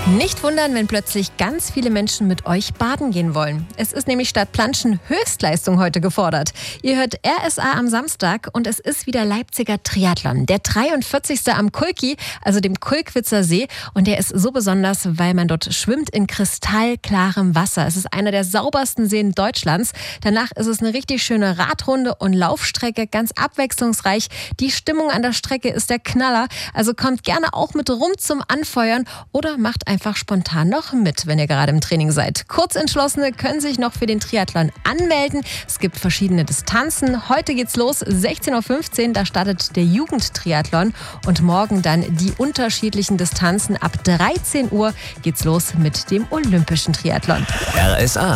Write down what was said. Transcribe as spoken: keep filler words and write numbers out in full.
Nicht wundern, wenn plötzlich ganz viele Menschen mit euch baden gehen wollen. Es ist nämlich statt Planschen Höchstleistung heute gefordert. Ihr hört R S A am Samstag und es ist wieder Leipziger Triathlon. Der dreiundvierzigste am Kulki, also dem Kulkwitzer See. Und der ist so besonders, weil man dort schwimmt in kristallklarem Wasser. Es ist einer der saubersten Seen Deutschlands. Danach ist es eine richtig schöne Radrunde und Laufstrecke, ganz abwechslungsreich. Die Stimmung an der Strecke ist der Knaller. Also kommt gerne auch mit rum zum Anfeuern oder macht einfach spontan noch mit, wenn ihr gerade im Training seid. Kurzentschlossene können sich noch für den Triathlon anmelden. Es gibt verschiedene Distanzen. Heute geht's los, sechzehn Uhr fünfzehn, da startet der Jugendtriathlon und morgen dann die unterschiedlichen Distanzen. Ab dreizehn Uhr geht's los mit dem Olympischen Triathlon. R S A